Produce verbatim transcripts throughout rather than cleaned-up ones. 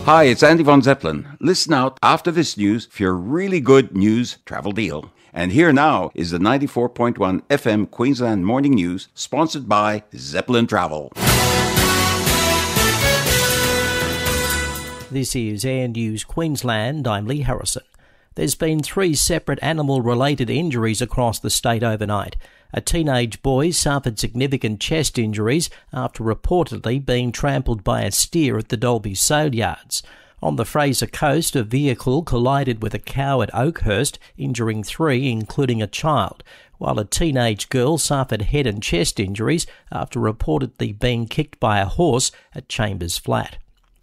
Hi, it's Andy von Zeppelin. Listen out after this news for your really good news travel deal. And here now is the ninety-four point one F M Queensland Morning News, sponsored by Zeppelin Travel. This is Air News Queensland. I'm Lee Harrison. There's been three separate animal-related injuries across the state overnight. A teenage boy suffered significant chest injuries after reportedly being trampled by a steer at the Dalby Sale Yards. On the Fraser Coast, a vehicle collided with a cow at Oakhurst, injuring three, including a child, while a teenage girl suffered head and chest injuries after reportedly being kicked by a horse at Chambers Flat.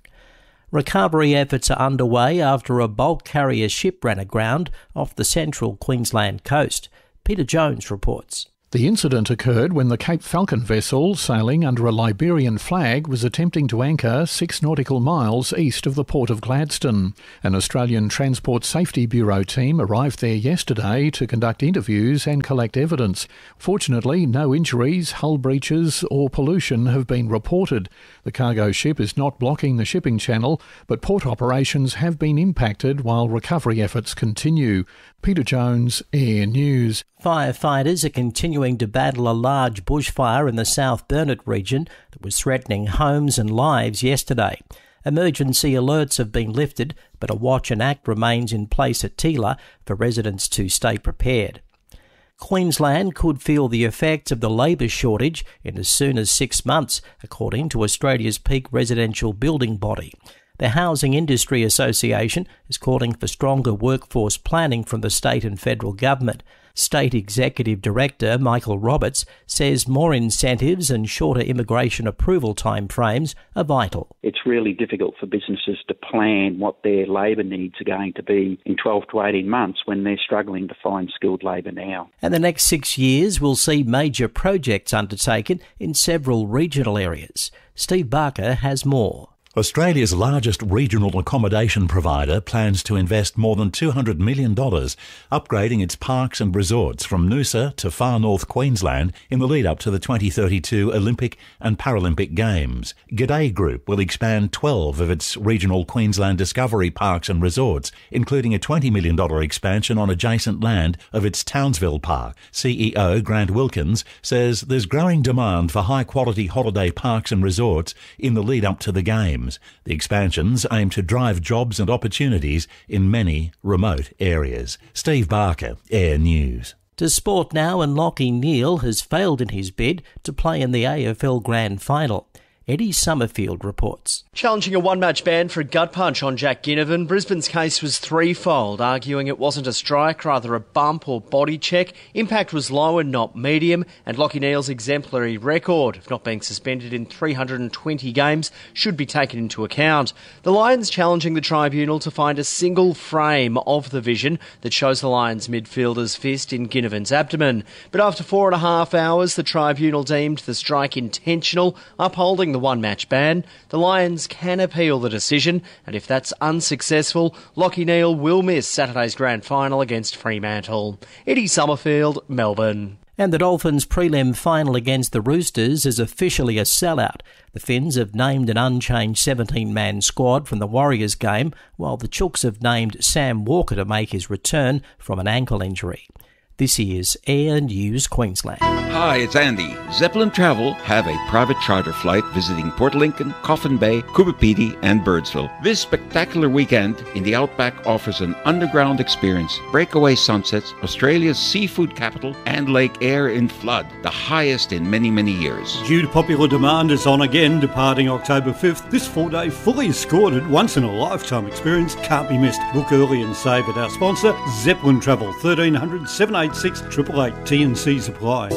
Recovery efforts are underway after a bulk carrier ship ran aground off the central Queensland coast. Peter Jones reports. The incident occurred when the Cape Falcon vessel, sailing under a Liberian flag, was attempting to anchor six nautical miles east of the port of Gladstone. An Australian Transport Safety Bureau team arrived there yesterday to conduct interviews and collect evidence. Fortunately, no injuries, hull breaches or pollution have been reported. The cargo ship is not blocking the shipping channel, but port operations have been impacted while recovery efforts continue. Peter Jones, Air News. Firefighters are continuing to battle a large bushfire in the South Burnett region that was threatening homes and lives yesterday. Emergency alerts have been lifted, but a watch and act remains in place at Teela for residents to stay prepared. Queensland could feel the effects of the labour shortage in as soon as six months, according to Australia's peak residential building body. The Housing Industry Association is calling for stronger workforce planning from the state and federal government. State Executive Director Michael Roberts says more incentives and shorter immigration approval timeframes are vital. It's really difficult for businesses to plan what their labour needs are going to be in twelve to eighteen months when they're struggling to find skilled labour now. And the next six years will see major projects undertaken in several regional areas. Steve Barker has more. Australia's largest regional accommodation provider plans to invest more than two hundred million dollars upgrading its parks and resorts from Noosa to far north Queensland in the lead-up to the twenty thirty-two Olympic and Paralympic Games. G'day Group will expand twelve of its regional Queensland Discovery parks and resorts, including a twenty million dollars expansion on adjacent land of its Townsville Park. C E O Grant Wilkins says there's growing demand for high-quality holiday parks and resorts in the lead-up to the Games. The expansions aim to drive jobs and opportunities in many remote areas. Steve Barker, Air News. To sport now, and Lachie Neale has failed in his bid to play in the A F L Grand Final. Eddie Summerfield reports. Challenging a one-match ban for a gut punch on Jack Ginnivan, Brisbane's case was threefold, arguing it wasn't a strike, rather a bump or body check. Impact was low and not medium, and Lachie Neale's exemplary record of not being suspended in three hundred twenty games should be taken into account. The Lions challenging the tribunal to find a single frame of the vision that shows the Lions midfielder's fist in Ginnivan's abdomen. But after four and a half hours, the tribunal deemed the strike intentional, upholding the one-match ban. The Lions can appeal the decision, and if that's unsuccessful, Lachie Neale will miss Saturday's grand final against Fremantle. Eddie Summerfield, Melbourne. And the Dolphins' prelim final against the Roosters is officially a sellout. The Finns have named an unchanged seventeen-man squad from the Warriors game, while the Chooks have named Sam Walker to make his return from an ankle injury. This is Air News Queensland. Hi, it's Andy. Zeppelin Travel have a private charter flight visiting Port Lincoln, Coffin Bay, Coopapedy and Birdsville. This spectacular weekend in the Outback offers an underground experience, breakaway sunsets, Australia's seafood capital and Lake Eyre in flood, the highest in many, many years. Due to popular demand, it's on again, departing October fifth. This four-day fully escorted, once-in-a-lifetime experience can't be missed. Book early and save at our sponsor, Zeppelin Travel, thirteen hundred, seven eight six, eight eight eight, T and C supply.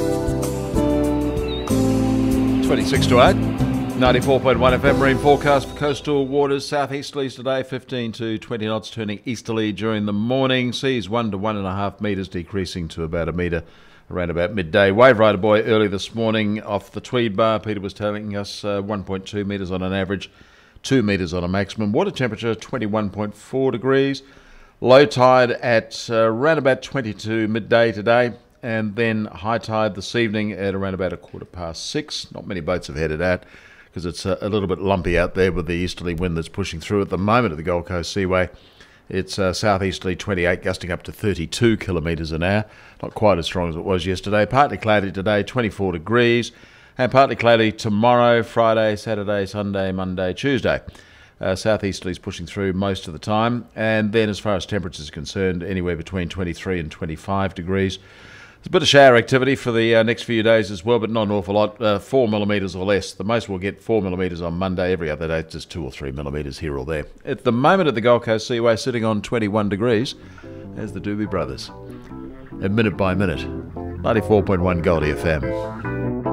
twenty-six to eight, ninety-four point one F M. Marine forecast for coastal waters. Southeasterlies today, fifteen to twenty knots, turning easterly during the morning. Seas one to one and a half metres, decreasing to about a metre around about midday. Wave rider buoy early this morning off the Tweed Bar. Peter was telling us uh, one point two metres on an average, two metres on a maximum. Water temperature twenty-one point four degrees. Low tide at uh, around about twenty-two midday today, and then high tide this evening at around about a quarter past six. Not many boats have headed out. because it's a, a little bit lumpy out there with the easterly wind that's pushing through at the moment at the Gold Coast Seaway. It's uh, southeasterly twenty-eight, gusting up to thirty-two kilometres an hour. Not quite as strong as it was yesterday. Partly cloudy today, twenty-four degrees. And partly cloudy tomorrow, Friday, Saturday, Sunday, Monday, Tuesday. Uh, southeasterly is pushing through most of the time. And then as far as temperatures are concerned, anywhere between twenty-three and twenty-five degrees. There's a bit of shower activity for the uh, next few days as well, but not an awful lot. Uh, four millimetres or less. The most we'll get four millimetres on Monday. Every other day, just two or three millimetres here or there. At the moment at the Gold Coast Seaway, sitting on twenty-one degrees, as the Doobie Brothers. At minute by minute. ninety-four point one Goldie F M.